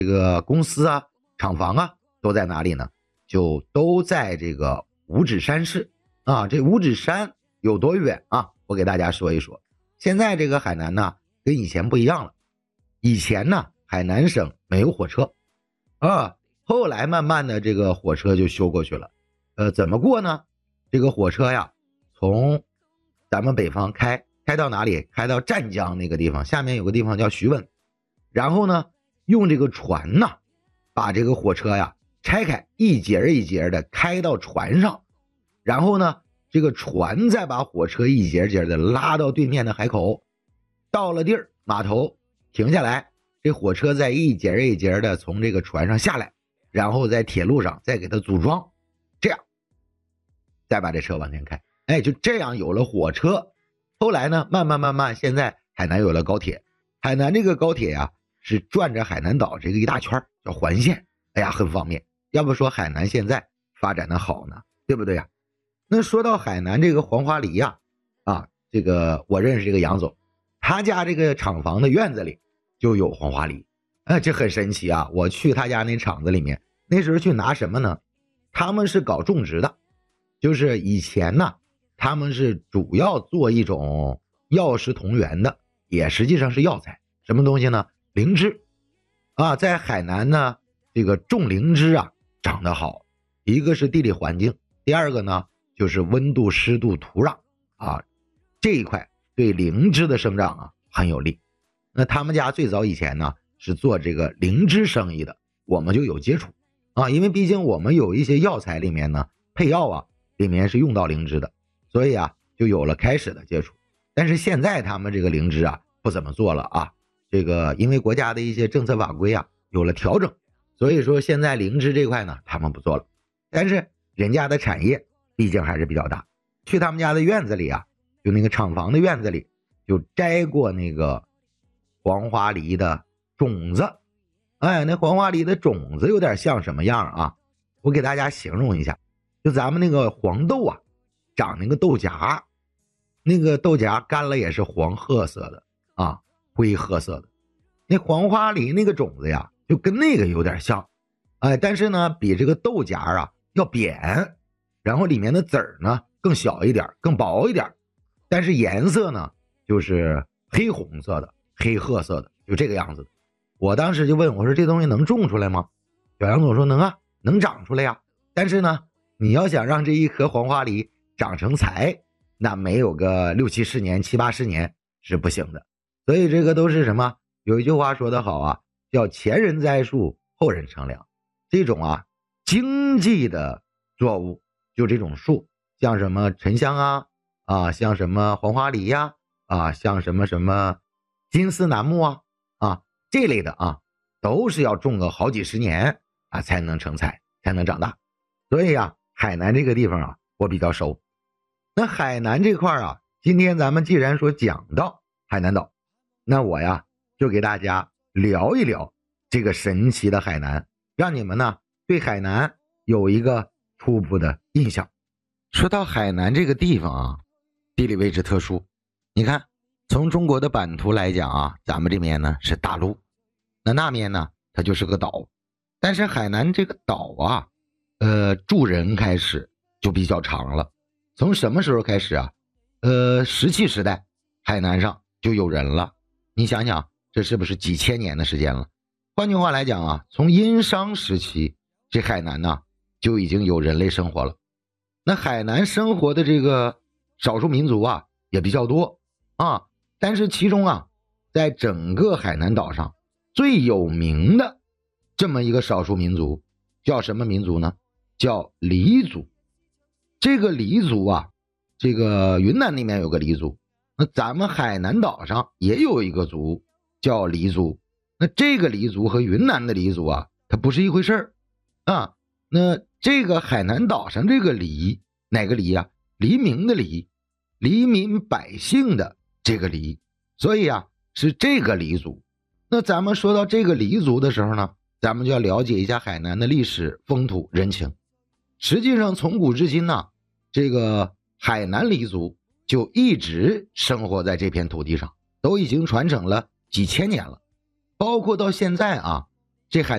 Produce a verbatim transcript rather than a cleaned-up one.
这个公司啊、厂房啊都在哪里呢？就都在这个五指山市啊。这五指山有多远啊？我给大家说一说。现在这个海南呢跟以前不一样了。以前呢海南省没有火车啊，后来慢慢的这个火车就修过去了。呃，怎么过呢？这个火车呀从咱们北方开开到哪里？开到湛江那个地方，下面有个地方叫徐闻。然后呢用这个船呢把这个火车呀拆开，一节一节的开到船上，然后呢这个船再把火车一节节的拉到对面的海口，到了地儿码头停下来，这火车再一节一节的从这个船上下来，然后在铁路上再给它组装，这样再把这车往前开。哎，就这样有了火车。后来呢慢慢慢慢现在海南有了高铁。海南这个高铁呀是转着海南岛这个一大圈，叫环线。哎呀，很方便。要不说海南现在发展的好呢，对不对呀？那说到海南这个黄花梨呀，啊，这个我认识这个杨总，他家这个厂房的院子里就有黄花梨。哎，这很神奇啊！我去他家那厂子里面，那时候去拿什么呢？他们是搞种植的，就是以前呢，他们是主要做一种药食同源的，也实际上是药材。什么东西呢？灵芝啊，在海南呢，这个种灵芝啊长得好，一个是地理环境，第二个呢就是温度、湿度、土壤啊，这一块对灵芝的生长啊很有利。那他们家最早以前呢是做这个灵芝生意的，我们就有接触啊，因为毕竟我们有一些药材里面呢，配药啊里面是用到灵芝的，所以啊就有了开始的接触。但是现在他们这个灵芝啊不怎么做了啊，这个因为国家的一些政策法规啊有了调整，所以说现在灵芝这块呢他们不做了。但是人家的产业毕竟还是比较大，去他们家的院子里啊，就那个厂房的院子里就摘过那个黄花梨的种子。哎，那黄花梨的种子有点像什么样啊？我给大家形容一下，就咱们那个黄豆啊长那个豆荚，那个豆荚干了也是黄褐色的啊，灰褐色的。那黄花梨那个种子呀就跟那个有点像，哎，但是呢比这个豆荚啊要扁，然后里面的籽儿呢更小一点，更薄一点，但是颜色呢就是黑红色的，黑褐色的，就这个样子的。我当时就问我说这东西能种出来吗？小杨总说能啊，能长出来呀。但是呢你要想让这一颗黄花梨长成材，那没有个六七十年七八十年是不行的。所以这个都是什么？有一句话说得好啊，叫前人栽树后人乘凉。这种啊经济的作物，就这种树，像什么沉香啊啊，像什么黄花梨呀 啊, 啊像什么什么金丝楠木啊啊这类的啊，都是要种个好几十年啊才能成材，才能长大。所以啊海南这个地方啊我比较熟。那海南这块啊，今天咱们既然说讲到海南岛，那我呀就给大家聊一聊这个神奇的海南，让你们呢对海南有一个初步的印象。说到海南这个地方啊，地理位置特殊。你看从中国的版图来讲啊，咱们这边呢是大陆，那那边呢它就是个岛。但是海南这个岛啊，呃住人开始就比较长了。从什么时候开始啊？呃石器时代海南上就有人了。你想想这是不是几千年的时间了？换句话来讲啊，从殷商时期这海南呢就已经有人类生活了。那海南生活的这个少数民族啊也比较多啊，但是其中啊在整个海南岛上最有名的这么一个少数民族叫什么民族呢？叫黎族。这个黎族啊，这个云南那边有个黎族，那咱们海南岛上也有一个族叫黎族。那这个黎族和云南的黎族啊它不是一回事儿啊。那这个海南岛上这个黎，哪个黎啊？黎明的黎，黎民百姓的这个黎，所以啊是这个黎族。那咱们说到这个黎族的时候呢，咱们就要了解一下海南的历史风土人情。实际上从古至今呢，这个海南黎族就一直生活在这片土地上，都已经传承了几千年了。包括到现在啊，这海